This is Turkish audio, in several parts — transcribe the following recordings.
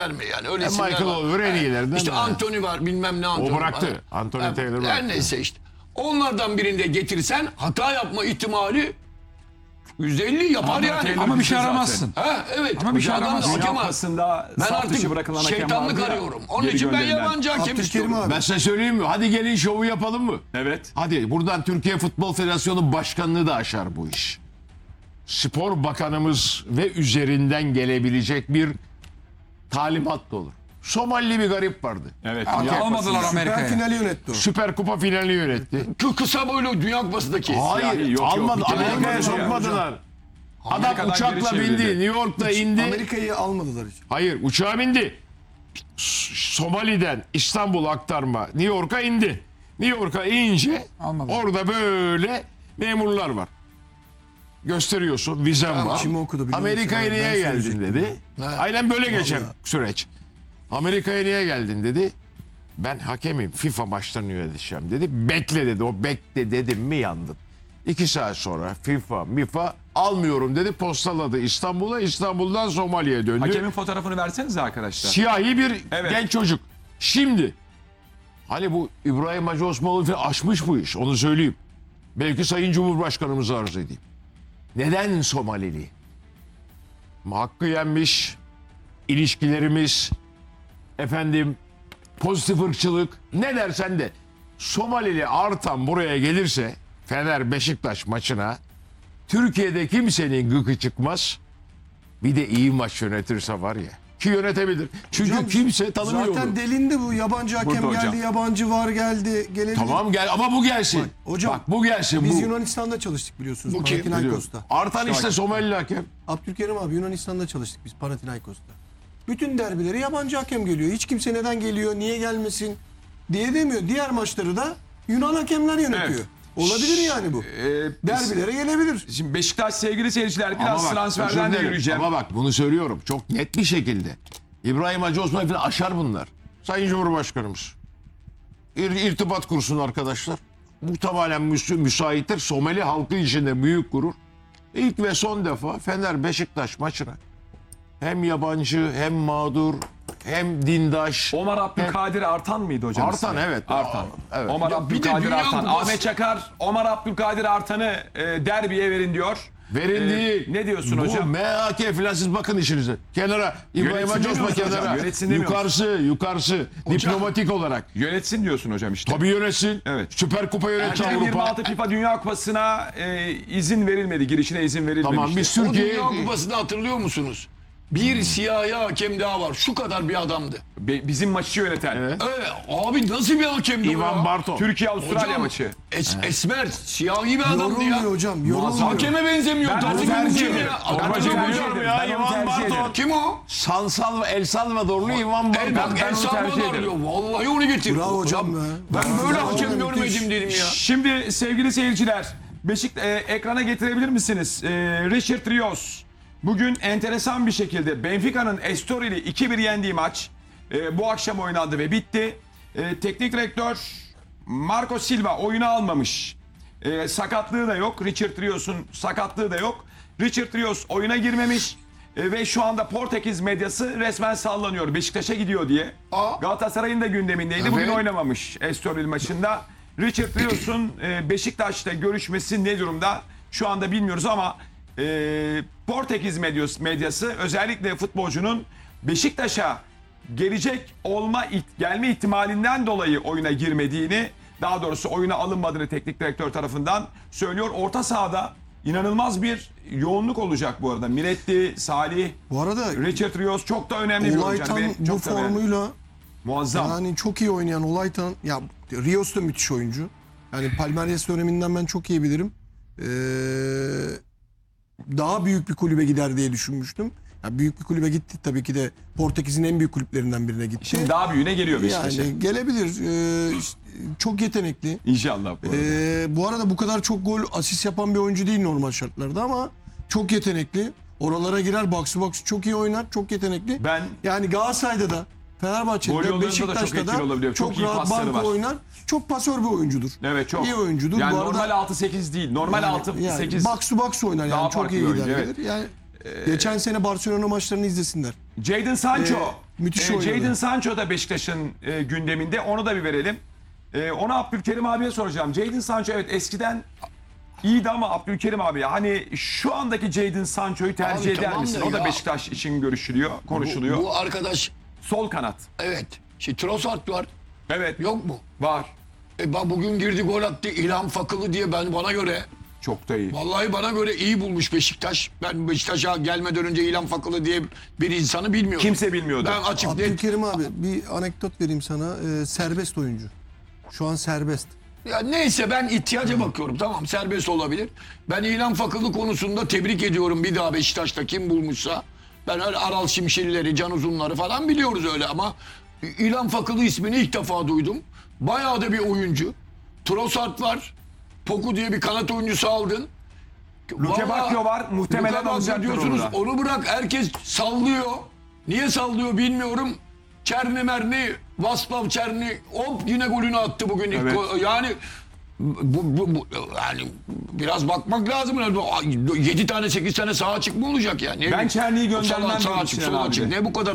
verme yani. Öyle Michael Oliver en iyilerinden. İşte de. Anthony var bilmem ne Anthony O bıraktı. var. Anthony Taylor bıraktı. Her neyse işte. Onlardan birinde getirsen hata yapma ihtimali %50 yapar yani. Ama bir şey aramazsın. Ha, evet. Ama bir şey Adam da aramazsın. hakem Dünya var. Kupası'nda Ben saf dışı artık bırakılan hakem şeytanlık vardı ya, arıyorum. Onun geri için ben gönderilen. yabancı hakem Abdülkerim istiyorum. abi. Ben size söyleyeyim mi? Hadi gelin şovu yapalım mı? Evet. Hadi buradan Türkiye Futbol Federasyonu Başkanlığı da aşar bu iş. Spor Bakanımız ve üzerinden gelebilecek bir talimat da olur. Somalili bir garip vardı. Evet. Almadılar Süper Amerika'ya. finali yönetti o. Süper Kupa finalini yönetti. Kısa boylu Dünya Kupası'ndaki. Hayır, yok, almadı. bir kere Amerika'ya olmadı ya. sokmadılar. Adam Amerika'dan uçakla geri bindi. çevrildi. New York'ta indi. Amerika'yı almadılar hiç. Hayır, uçağa bindi. Somali'den İstanbul aktarma New York'a indi. New York'a ince Almadı. orada böyle memurlar var. Gösteriyorsun, vizem var. Kim okudu biliyor musun? Amerika'ya Ben niye geldin söyleyecektim. dedi. Aynen böyle geçer Vallahi. süreç. Amerika'ya niye geldin dedi. Ben hakemim, FIFA maçlarını yöneteceğim dedi. Bekle dedi. O bekle dedim mi yandın. 2 saat sonra FIFA almıyorum dedi. Postaladı İstanbul'a. İstanbul'dan Somali'ye döndü. Hakemin fotoğrafını versenize arkadaşlar. Siyahi bir Evet. genç çocuk. Şimdi hani bu İbrahim Hacı Osmanoğlu falan aşmış bu iş. Onu söyleyeyim. Belki Sayın Cumhurbaşkanımıza arz edeyim. Neden Somalili? Hakkı yenmiş, ilişkilerimiz, efendim pozitif ırkçılık ne dersen de Somalili Artan buraya gelirse Fener Beşiktaş maçına Türkiye'de kimsenin gıkı çıkmaz. Bir de iyi maç yönetirse var ya ki yönetebilir. Çünkü Hocam, kimse tanımıyor Zaten onu. delindi bu. Yabancı hakem Burada geldi, hocam. yabancı var geldi. Gelebilir. Tamam gel ama bu gelsin. Hocam, Bak bu gelsin Biz bu. Yunanistan'da çalıştık biliyorsunuz. Bu kim? Panathinaikos'ta. Artan işte Somalili hakem. Abdülkerim abi Yunanistan'da çalıştık biz Panathinaikos'ta. Bütün derbileri yabancı hakem geliyor. Hiç kimse neden geliyor, niye gelmesin diye demiyor. Diğer maçları da Yunan hakemler yönetiyor. Evet. Olabilir yani bu. Derbilere gelebilir. Şimdi Beşiktaş sevgili seyirciler biraz Ama bak, transferden de özür dilerim. yürüyeceğim. Ama bak bunu söylüyorum çok net bir şekilde. İbrahim Hacı Osman falan aşar bunlar. Sayın Cumhurbaşkanımız. İrtibat kursun arkadaşlar. Bu tamamen müsaittir. Somali halkı içinde büyük gurur. İlk ve son defa Fener Beşiktaş maçına hem yabancı hem mağdur hem dindaş. Omar Abdülkadir Artan mıydı hocam? Artan, ismi? evet. Artan. Evet. Omar Ya bir de Abdülkadir Dünya Artan. Kupası- Ahmet Çakar Omar Abdülkadir Artan'ı derbiye verin diyor. Verin değil. Ne diyorsun Bu hocam? MHK falan siz bakın işinize. Kenara. İbrahim Yönetsin Hacı Osman demiyorsun hocam, kenara. yönetsin demiyorsun. Yukarısı. Diplomatik olarak. Yönetsin diyorsun hocam işte. Tabii yönetsin. Evet. Süper Kupa yönetti Avrupa. 2026 FIFA Dünya Kupası'na izin verilmedi. Girişine izin verilmemişti. Tamam biz O Türkiye Dünya Kupası'nı hatırlıyor musunuz? Bir siyahi hakem daha var. Şu kadar bir adamdı. Bizim maçı yöneten. Evet. Abi nasıl bir hakemdi o Ivan ya? Barton. Türkiye-Avustralya Hocam, maçı. esmer, siyahi bir adamdı Yorulmuyor ya. hocam. Yorulmuyor. Hakeme benzemiyor. Ben Nasıl onu tercih benzemiyor ederim. ya? Ben onu Hatırlıyor tercih musun? ederim. ya, Ben onu Ivan tercih Barton. ederim. Kim o? El Salvadorlu Ivan Barton. Bak ben El onu tercih Salvador ederim. diyor. Vallahi onu getir. Bravo hocam be. Ben Bravo böyle hocam, hakem müthiş. görmedim dedim ya. Şimdi sevgili seyirciler, ekrana getirebilir misiniz? Richard Rios bugün enteresan bir şekilde Benfica'nın Estorili 2-1 yendiği maç bu akşam oynandı ve bitti. Teknik direktör Marco Silva oyunu almamış. Sakatlığı da yok. Richard Rios'un sakatlığı da yok. Richard Rios oyuna girmemiş. Ve şu anda Portekiz medyası resmen sallanıyor. Beşiktaş'a gidiyor diye. Galatasaray'ın da gündemindeydi. Bugün Evet. oynamamış Estoril maçında. Richard Rios'un Beşiktaş'ta görüşmesi ne durumda? Şu anda bilmiyoruz ama Portekiz medyası özellikle futbolcunun Beşiktaş'a gelme ihtimalinden dolayı oyuna girmediğini, daha doğrusu oyuna alınmadığını teknik direktör tarafından söylüyor. Orta sahada inanılmaz bir yoğunluk olacak bu arada. Miretti, Salih, Bu arada Richard Rios çok da önemli bir oyuncu. Olaytan Benim bu çok da beğendim. formuyla Muazzam. yani çok iyi oynayan Olaytan, ya Rios da müthiş oyuncu. Yani Palmeiras döneminden ben çok iyi bilirim. Daha büyük bir kulübe gider diye düşünmüştüm. Ya büyük bir kulübe gitti tabii ki de, Portekiz'in en büyük kulüplerinden birine gitti. Şimdi daha büyüğüne geliyor Beşiktaş'a. yani gelebilir. İşte çok yetenekli. İnşallah bu arada. Bu arada bu kadar çok gol, asist yapan bir oyuncu değil normal şartlarda ama çok yetenekli. Oralara girer, box to box çok iyi oynar, çok yetenekli. Ben Yani Galatasaray'da da, Gol Fenerbahçe'de yollarında de, da çok Beşiktaş'ta etkili da olabiliyor. Çok iyi rahat pasları banko var. oynar. Çok pasör bir oyuncudur. evet çok. İyi oyuncudur. Yani Bu arada normal 6-8 değil. Normal 6-8. box to box oynar Daha yani çok farklı iyi bir gider oyuncu, gelir. Yani Geçen sene Barcelona maçlarını izlesinler. Jadon Sancho. Müthiş oynadı. Jadon Sancho da Beşiktaş'ın gündeminde. Onu da bir verelim. Onu Abdülkerim abiye soracağım. Jadon Sancho evet eskiden iyiydi ama Abdülkerim abi hani şu andaki Jadon Sancho'yu tercih Abi eder tamam misin? da O da ya. Beşiktaş için görüşülüyor, konuşuluyor. Bu arkadaş Sol kanat. evet. Şimdi Trossard var. Evet. Yok mu? Var. Bak bugün girdi gol attı. İlham Fakılı diye bana göre. Çok da iyi. Vallahi bana göre iyi bulmuş Beşiktaş. Ben Beşiktaş'a gelmeden önce İlham Fakılı diye bir insanı bilmiyorum. Kimse bilmiyordu. Ben açık net. Abdülkerim abi bir anekdot vereyim sana. Serbest oyuncu. Şu an serbest. Ya neyse ben ihtiyaca bakıyorum. Tamam serbest olabilir. Ben İlham Fakılı konusunda tebrik ediyorum bir daha Beşiktaş'ta kim bulmuşsa. Ben öyle Aral Şimşirleri, Can Uzunları falan biliyoruz öyle ama İlham Fakılı ismini ilk defa duydum. Bayağı da bir oyuncu. Trossard var. Poku diye bir kanat oyuncusu aldın. Luke Bacchio var. Muhtemelen Luke Bacchio alacaktır diyorsunuz. onu da. Onu bırak herkes sallıyor. Niye sallıyor bilmiyorum. Çerni Merni, Vaslav Çerni hop yine golünü attı bugün. Evet. Yani bu yani biraz bakmak lazım. 7 tane 8 tane sağa açık mı olacak yani? Ne Ben Çerni'yi göndermem Sağ diyorum açık, Sinan sol abi açık. de. Ne bu kadar?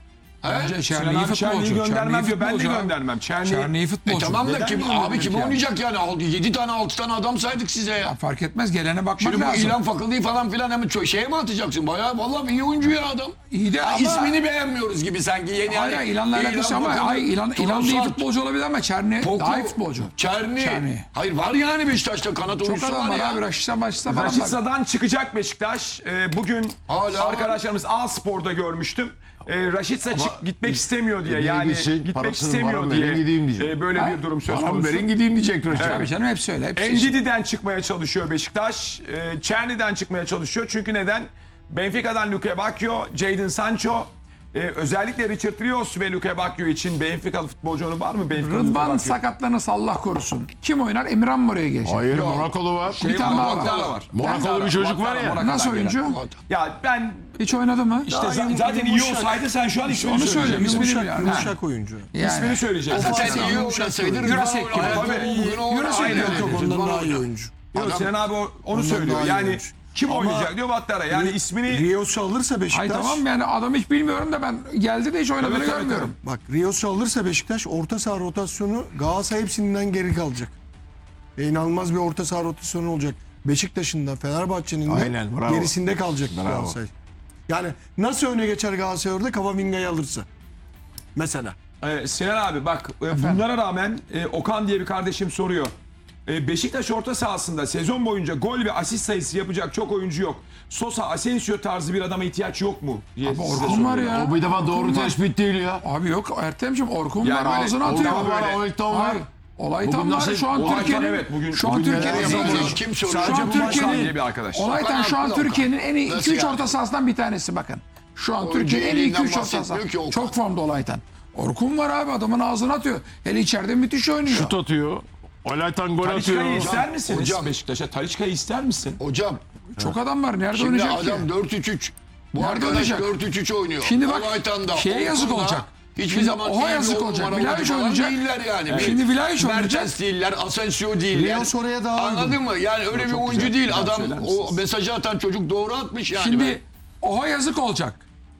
Bence Sinan Çerni'yi abi Çerni'yi futbolcu. göndermem diyor. Ben de futbolcu abi. göndermem. Çerni'yi futbolcu. Tamam da Neden kim gönderdik kim yani? oynayacak yani? 7 tane 6 tane adam saydık size ya. Fark etmez, gelene bakmak Şimdi bu lazım. İlhan Fakılı falan filan hemen şeye mi atacaksın? Bayağı vallahi iyi oyuncu ya adam. İyi de Ya ama... ismini beğenmiyoruz gibi sanki yeni. Hayır, yani İlan'la alakası ama Fakılı, İlan da iyi Trossard, futbolcu olabilir ama Çerni Poku, daha iyi futbolcu. Çerni. Çerni. Hayır var yani Beşiktaş'ta kanat Çok oyuncusu adam var var ya. abi. Raşit'ten başlasa falan var. Raşitsa'dan çıkacak Beşiktaş. Bugün Hala arkadaşlarımız A Spor'da görmüştüm. Raşitsa gitmek istemiyor diye. Niye Yani gitsin? gitmek Parasını istemiyor bana diye. verin, gideyim diyecek. Böyle bir durum söz Bana konusu. verin gideyim diyecek Raşit. Tabii canım, hepsi öyle. Hepsi Endidi'den çıkmaya çalışıyor Beşiktaş. Çerni'den çıkmaya çalışıyor. Çünkü neden? Benfica'dan Luke Bacchio, Jadon Sancho. Özellikle Richard Rios ve Luke Bacchio için Benficalı futbolcu var mı? Benficalı Luke Rıdvan Bacchio. sakatlanırsa Allah korusun. Kim oynar? Emirhan mı oraya gelecek? Hayır Monakolu var. Bir tane daha Monaco var. var. Monakolu bir çocuk var ya. Nasıl oyuncu? Ya ben Hiç oynadı mı? işte zaten iyi olsaydı sen şu an ismini Onu söyleyeyim. söyleyeceksin. İsmini biliyorum. Yumuşak oyuncu. İsmini söyleyeceksin. Sen iyi oynasaydın. Yurasek gibi. Yurasek Yok yok ondan daha iyi oyuncu. Yok Sinan abi onu Ondan söylüyor. daha iyi Yani oyuncu. kim Ama- oynayacak diyor Vattara. Yani ismini Rios'u alırsa Beşiktaş. Ay tamam yani adam hiç bilmiyorum da ben geldi de hiç oynadığını Evet, evet, görmüyorum. Bak Rios'u alırsa Beşiktaş orta saha rotasyonu Galatasaray hepsinden geri kalacak. İnanılmaz bir orta saha rotasyonu olacak. Beşiktaş'ın da Fenerbahçe'nin de Aynen, bravo. gerisinde kalacak Bravo. Galatasaray. Yani nasıl öne geçer Galatasaray orada? Kavaminga'yı alırsa. Mesela. Sinan abi bak bunlara rağmen Okan diye bir kardeşim soruyor. Beşiktaş orta sahasında sezon boyunca gol ve asist sayısı yapacak çok oyuncu yok. Sosa, Asensio tarzı bir adama ihtiyaç yok mu? Diye Ama size Orkun var soruyor. ya. O bir defa doğru Orkun var. tespit değil ya. Abi yok Ertem'ciğim Orkun Yani var böyle ağzına atıyor. Orkun var, böyle. Olaytan var. Hayır. Olaytan Bugün var nasıl- şu an Olaytan Türkiye'nin evet, bugün- şu an bugün Türkiye'nin neler en iyi yapıyor? Kim soruyor? şu an Sadece bu maçtan Türkiye'nin diye bir arkadaş. Olaytan şu an Okan Türkiye'nin en iyi Nasıl 2-3 yani? orta sahasından bir tanesi bakın. Şu an Oyuncu Türkiye'nin en iyi elinden 2-3 orta bahsetmiyor sahası. ki Okan. Çok formda Olaytan. Orkun var abi adamın ağzına atıyor. Hele içeride müthiş oynuyor. Şut atıyor. Olaytan gol atıyor. Talisca'yı ister misiniz Hocam. Beşiktaş'a? Talisca'yı ister misin? Hocam Çok adam var. Nerede şimdi oynayacak ki? adam 4-3-3. Bu Nerede arkadaş oynayacak? 4-3-3 oynuyor. Şimdi bak, Olaytan'da, şeye yazık Orkun'da olacak. Hiçbir Şimdi zaman Oha iyi bir yazık on olacak. numara Vlahovic oyuncu falan oynayacak. değiller yani. Şimdi Vlahovic oynayacak. Mertens değiller, Asensio değiller. Rios oraya daha Anladın mı? Yani öyle bir çok oyuncu güzel. değil. Güzel Adam söyler o misiniz? mesajı atan çocuk doğru atmış yani. Şimdi oha yazık olacak.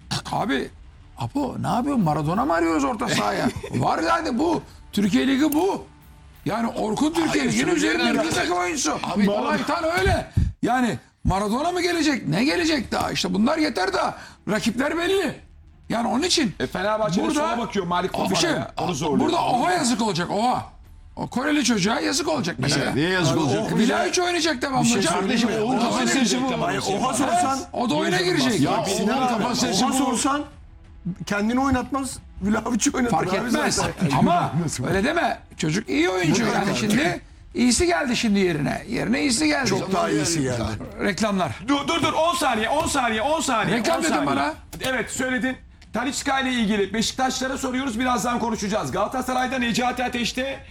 Abi Apo ne yapıyorsun? Maradona mı arıyoruz orta sahaya? Var zaten bu. Türkiye Ligi bu. Yani Orkun Türkiye Hayır, Ligi'nin söyleyen üzerinde bir arkadaş. takım oyuncusu. Abi, Olaytan öyle. Yani Maradona mı gelecek? Ne gelecek daha? İşte bunlar yeter daha. Rakipler belli. Yani onun için Fenerbahçe'de sola bakıyor Malik bir şey, Kofan'a. Onu zorluyor. burada oha yazık olacak oha. O Koreli çocuğa yazık olacak mesela. Niye yazık olacak? Vlahovic oynayacak devamlı. Kardeşim onun kapasitesi bu. Oha sorsan O da oyuna girecek. Ya Sinan onun abi, kapasitesi Oha bu. sorsan kendini oynatmaz. Vlahovic'i oynatır. Fark abi etmez. zaten. Ama öyle deme. Çocuk iyi oyuncu yani şimdi. İyisi geldi şimdi yerine. Yerine iyisi geldi. Çok daha iyisi geldi. Reklamlar. Dur 10 saniye 10 saniye 10 saniye. Reklam 10 dedin saniye. bana. Evet söyledin. Talisca ile ilgili Beşiktaşlara soruyoruz birazdan konuşacağız. Galatasaray'da Necati Ateş'te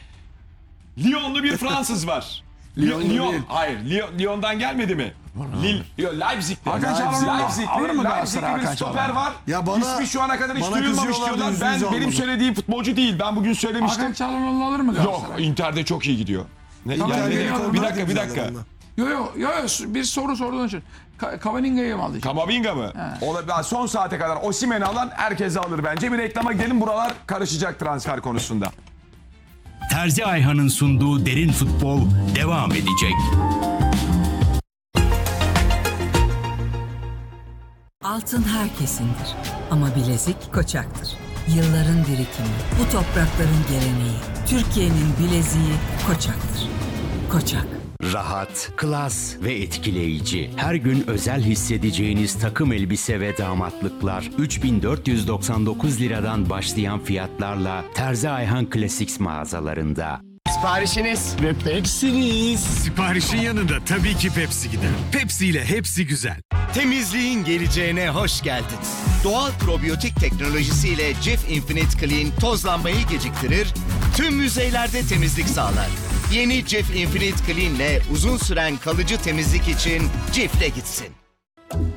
Lyonlu bir Fransız var. Lyon. Hayır Lyon'dan gelmedi mi? Leipzig'te. Hakan Çalhanoğlu alır mı Galatasaray bir Hakan stoper Çalhanoğlu? var. Ya bana- İsmi şu ana kadar hiç bana duyulmamış kızıyorlar da diyorlar. yüzde Ben yüz benim almadım. söylediğim futbolcu değil. Ben bugün söylemiştim. Hakan Çalhanoğlu alır mı Yok Galatasaray? Inter'de çok iyi gidiyor. Tamam, Yani- bir bir dakika. Yo, bir soru sorduğun için. Kavaninga'yı mı alacak? Kamavinga mı? Son saate kadar Osimhen'i alan herkese alır bence. Bir reklama gidelim, buralar karışacak transfer konusunda. Terzi Ayhan'ın sunduğu Derin Futbol devam edecek. Altın herkesindir ama bilezik Koçak'tır. Yılların birikimi, bu toprakların geleneği. Türkiye'nin bileziği Koçak'tır. Koçak. Rahat, klas ve etkileyici. Her gün özel hissedeceğiniz takım elbise ve damatlıklar 3499 liradan başlayan fiyatlarla Terzi Ayhan Classics mağazalarında. Siparişiniz. Ve Pepsi'niz. Siparişin yanında tabii ki Pepsi gider. Pepsi ile hepsi güzel. Temizliğin geleceğine hoş geldin. Doğal probiyotik teknolojisiyle Cif Infinite Clean tozlanmayı geciktirir, tüm yüzeylerde temizlik sağlar. Yeni Cif Infinite Clean ile uzun süren kalıcı temizlik için Cif'le gitsin.